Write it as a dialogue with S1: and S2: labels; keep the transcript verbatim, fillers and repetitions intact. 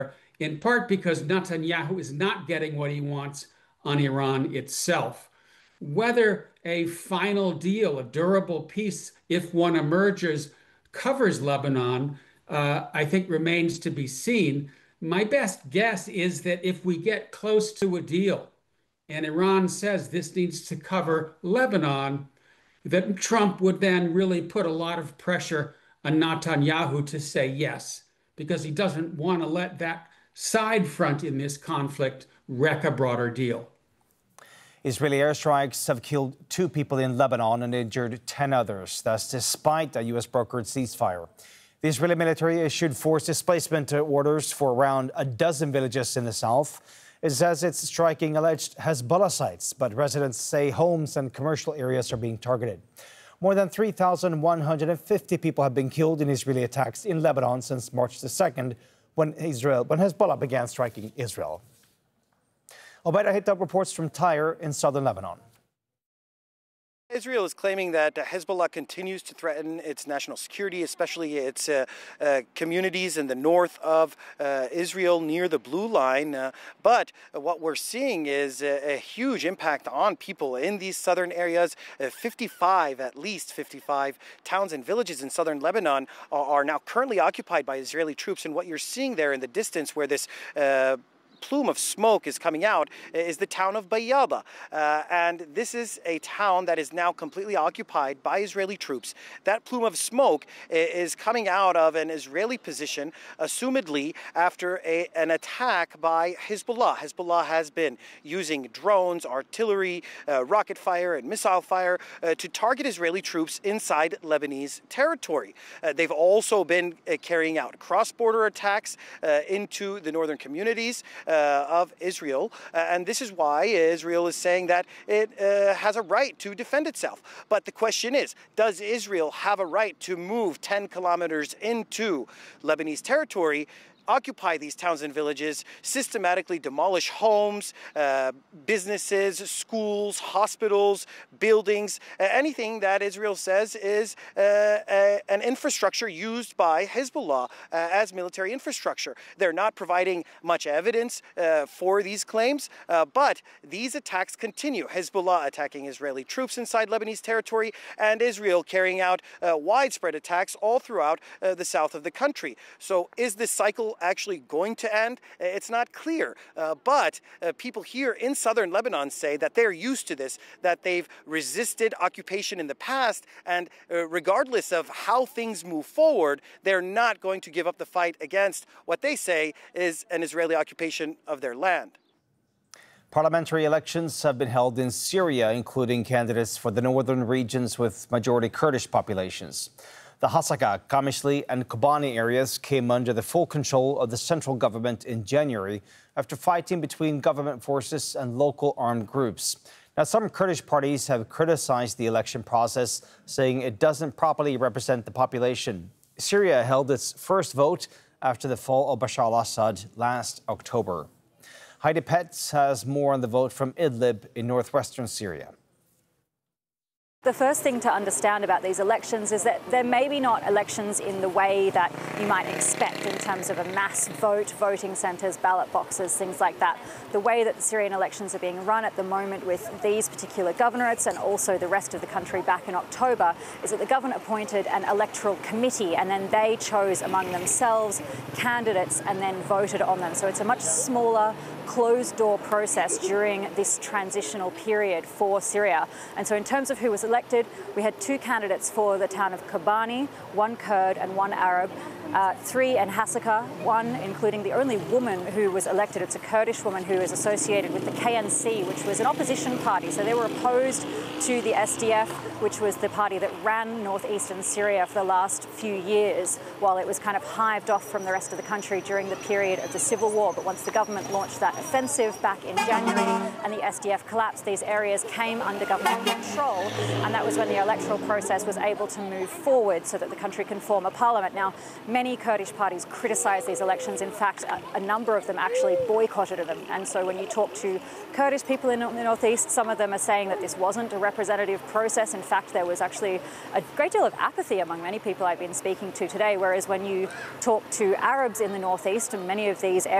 S1: in part because Netanyahu is not getting what he wants on Iran itself. Whether a final deal, a durable peace, if one emerges, covers Lebanon, uh, I think remains to be seen. My best guess is that if we get close to a deal and Iran says this needs to cover Lebanon, that Trump would then really put a lot of pressure on Netanyahu to say yes, because he doesn't want to let that side front in this conflict wreck a broader deal.
S2: Israeli airstrikes have killed two people in Lebanon and injured ten others. That's despite a U S brokered ceasefire. The Israeli military issued forced displacement orders for around a dozen villages in the south. It says it's striking alleged Hezbollah sites, but residents say homes and commercial areas are being targeted. More than three thousand one hundred fifty people have been killed in Israeli attacks in Lebanon since March the second, when Israel, when Hezbollah began striking Israel. Obaida Hittab reports from Tyre in southern Lebanon.
S3: Israel is claiming that Hezbollah continues to threaten its national security, especially its uh, uh, communities in the north of uh, Israel near the Blue Line. Uh, but what we're seeing is a, a huge impact on people in these southern areas. Uh, fifty-five, at least fifty-five towns and villages in southern Lebanon are, are now currently occupied by Israeli troops. And what you're seeing there in the distance where this uh, plume of smoke is coming out is the town of Bayada. Uh, and this is a town that is now completely occupied by Israeli troops. That plume of smoke is coming out of an Israeli position, assumedly after a, an attack by Hezbollah. Hezbollah has been using drones, artillery, uh, rocket fire, and missile fire uh, to target Israeli troops inside Lebanese territory. Uh, they've also been uh, carrying out cross-border attacks uh, into the northern communities Uh, of Israel, uh, and this is why Israel is saying that it uh, has a right to defend itself. But the question is, does Israel have a right to move ten kilometers into Lebanese territory, occupy these towns and villages, systematically demolish homes, uh, businesses, schools, hospitals, buildings, uh, anything that Israel says is uh, uh, an infrastructure used by Hezbollah uh, as military infrastructure? They're not providing much evidence uh, for these claims, uh, but these attacks continue. Hezbollah attacking Israeli troops inside Lebanese territory, and Israel carrying out uh, widespread attacks all throughout uh, the south of the country. So is this cycle actually going to end? It's not clear, uh, but uh, people here in southern Lebanon say that they're used to this, that they've resisted occupation in the past, and uh, regardless of how things move forward, they're not going to give up the fight against what they say is an Israeli occupation of their land.
S2: Parliamentary elections have been held in Syria, including candidates for the northern regions with majority Kurdish populations. The Hasaka, Qamishli and Kobani areas came under the full control of the central government in January after fighting between government forces and local armed groups. Now, some Kurdish parties have criticized the election process, saying it doesn't properly represent the population. Syria held its first vote after the fall of Bashar al-Assad last October. Heidi Petz has more on the vote from Idlib in northwestern Syria.
S4: The first thing to understand about these elections is that they're maybe not elections in the way that you might expect in terms of a mass vote, voting centres, ballot boxes, things like that. The way that the Syrian elections are being run at the moment with these particular governorates and also the rest of the country back in October is that the government appointed an electoral committee and then they chose among themselves candidates and then voted on them. So it's a much smaller, closed-door process during this transitional period for Syria. And so in terms of who was elected, we had two candidates for the town of Kobani, one Kurd and one Arab, uh, three in Hasaka, one including the only woman who was elected. It's a Kurdish woman who is associated with the K N C, which was an opposition party. So they were opposed to the S D F, which was the party that ran northeastern Syria for the last few years, while it was kind of hived off from the rest of the country during the period of the civil war. But once the government launched that offensive back in January and the S D F collapsed, these areas came under government control. And that was when the electoral process was able to move forward so that the country can form a parliament. Now, many Kurdish parties criticised these elections. In fact, a, a number of them actually boycotted them. And so when you talk to Kurdish people in the northeast, some of them are saying that this wasn't a representative process. In fact, there was actually a great deal of apathy among many people I've been speaking to today, whereas when you talk to Arabs in the northeast, and many of these areas